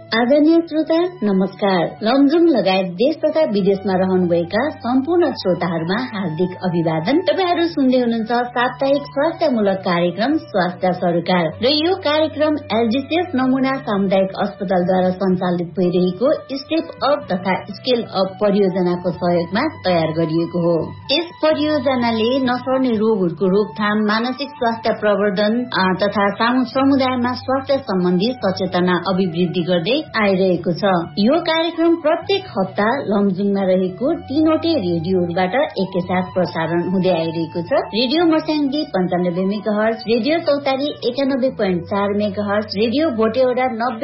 आदरणीय श्रोता नमस्कार। लमजुङ लगायत देश तथा विदेशमा रहनुभएका सम्पूर्ण श्रोताहरूमा हार्दिक अभिवादन। तपाईहरू सुन्दै हुनुहुन्छ साप्ताहिक स्वास्थ्यमूलक कार्यक्रम स्वास्थ्य सरोकार र यो कार्यक्रम एलजीसीएस नमुना सामुदायिक अस्पतालद्वारा सञ्चालित भइरहेको स्टेप अप तथा स्केल अप परियोजनाको सहयोगमा तयार गरिएको हो। यस परियोजनाले नसर्ने रोगहरूको रोकथाम, मानसिक स्वास्थ्य प्रवर्धन तथा समुदायमा स्वास्थ्य सम्बन्धी सचेतना अभिवृद्धि गर्दै आइरहेको छ। यो कार्यक्रम प्रत्येक हप्ता लमजुङमा रहेको 3वटै रेडियोहरूबाट एकैसाथ प्रसारण हुँदै आइरहेको छ। रेडियो मर्स्याङ्गी 95 मेगाहर्ज, रेडियो चौतारी 91.4 मेगाहर्ज, रेडियो भोटेौडा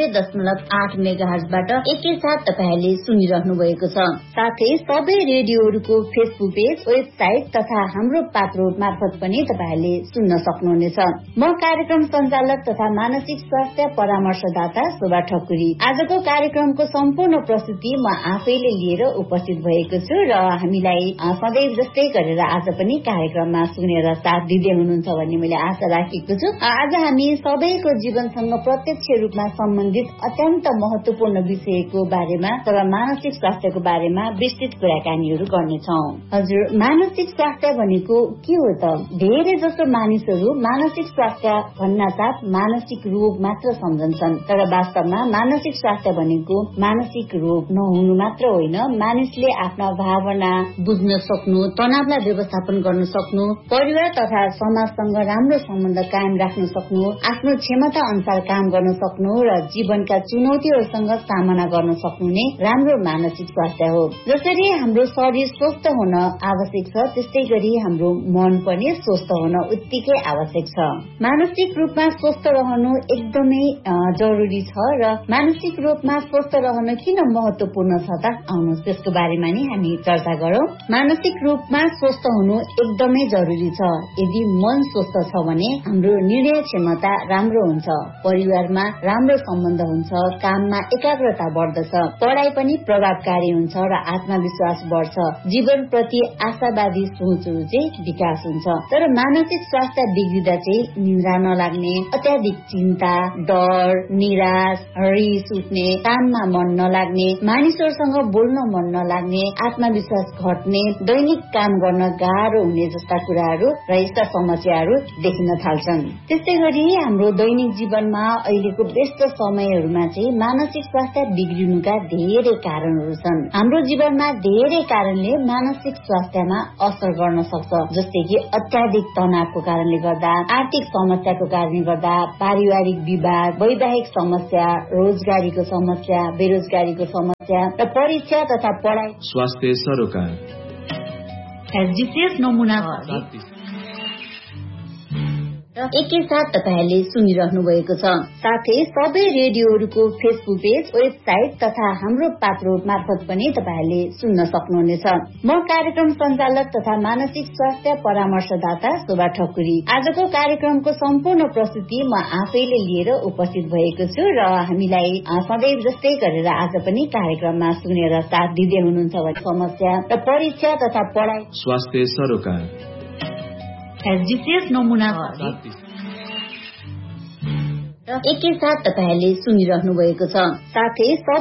90.8 मेगाहर्जबाट एकैसाथ तपाईहरूले सुनिरहनु भएको छ। साथै सबै रेडियोहरूको फेसबुक पेज, वेबसाइट तथा हाम्रो पात्रो मार्फत पनि तपाईहरूले सुन्न सक्नुहुनेछ। म कार्यक्रम सञ्चालक तथा मानसिक स्वास्थ्य परामर्शदाता शोभा ठकुरी। आजको कार्यक्रमको सम्पूर्ण प्रस्तुति म आफैले लिएर उपस्थित भएको छु र हामीलाई सधैँ जस्तै गरेर आज पनि कार्यक्रममा सुनेर साथ दिँदै हुनुहुन्छ भन्ने मैले आशा राखेको छु। आज हामी सबैको जीवनसँग प्रत्यक्ष रूपमा सम्बन्धित अत्यन्त महत्वपूर्ण विषयको बारेमा अथवा मानसिक स्वास्थ्यको बारेमा विस्तृत कुराकानीहरू गर्नेछौँ। हजुर, मानसिक स्वास्थ्य भनेको के हो त? धेरै जसो मानिसहरू मानसिक स्वास्थ्य भन्नासाथ मानसिक रोग मात्र सम्झन्छन्, तर वास्तवमा मानसिक स्वास्थ्य भनेको मानसिक रोग नहुनु मात्र होइन, मानिसले आफ्ना भावना बुझ्न सक्नु, तनावलाई व्यवस्थापन गर्न सक्नु, परिवार तथा समाजसँग राम्रो सम्बन्ध कायम राख्न सक्नु, आफ्नो क्षमता अनुसार काम गर्न सक्नु र जीवनका चुनौतीहरूसँग सामना गर्न सक्नु नै राम्रो मानसिक स्वास्थ्य हो। जसरी हाम्रो शरीर स्वस्थ हुन आवश्यक छ, त्यस्तै गरी हाम्रो मन पनि स्वस्थ हुन उत्तिकै आवश्यक छ। मानसिक रूपमा स्वस्थ रहनु एकदमै जरुरी छ र मानसिक रूपमा स्वस्थ रहन किन महत्वपूर्ण छ त? आउनुहोस् त्यसको बारेमा नि हामी चर्चा गरौँ। मानसिक रूपमा स्वस्थ हुनु एकदमै जरुरी छ। यदि मन स्वस्थ छ भने हाम्रो निर्णय क्षमता राम्रो हुन्छ, परिवारमा राम्रो सम्बन्ध हुन्छ, काममा एकाग्रता बढ्दछ, पढाइ पनि प्रभावकारी हुन्छ र आत्मविश्वास बढ्छ, जीवन प्रति आशावादी सोचहरू चाहिँ विकास हुन्छ। तर मानसिक स्वास्थ्य बिग्रिँदा चाहिँ निद्रा नलाग्ने, अत्याधिक चिन्ता, डर, निराश, रिस उठ्ने, काममा मन नलाग्ने, मानिसहरूसँग बोल्न मन नलाग्ने, आत्मविश्वास घट्ने, दैनिक काम गर्न गाह्रो हुने जस्ता कुराहरू र यस्ता समस्याहरू देखिन थाल्छन्। त्यस्तै गरी हाम्रो दैनिक जीवनमा अहिलेको व्यस्त समयहरूमा चाहिँ मानसिक स्वास्थ्य बिग्रिनुका धेरै कारणहरू छन्। हाम्रो जीवनमा धेरै कारणले मानसिक स्वास्थ्यमा असर गर्न सक्छ, जस्तै कि अत्याधिक तनावको कारणले गर्दा, आर्थिक समस्याको कारणले गर्दा, पारिवारिक विवाद, वैवाहिक समस्या, रोजगारीको समस्या, बेरोजगारीको समस्या र परीक्षा तथा पढाइ। स्वास्थ्य सरोकार एलजीसीएस नमुना एकैसाथ तपाईहरूले सुनिरहनु भएको छ। साथै सबै रेडियोहरूको फेसबुक पेज, वेबसाइट तथा हाम्रो पात्रो मार्फत पनि तपाईहरूले सुन्न सक्नुहुनेछ। म कार्यक्रम सञ्चालक तथा मानसिक स्वास्थ्य परामर्शदाता शोभा ठकुरी। आजको कार्यक्रमको सम्पूर्ण प्रस्तुति म आफैले लिएर उपस्थित भएको छु र हामीलाई सधैँ जस्तै गरेर आज पनि कार्यक्रममा सुनेर साथ दिँदै हुनुहुन्छ भने समस्या र परीक्षा तथा पढाइ। स्वास्थ्य सरोकार एलजीसीएस नमुना एकैसाथ तपाईहरूले सुनिरहनु भएको छ। साथै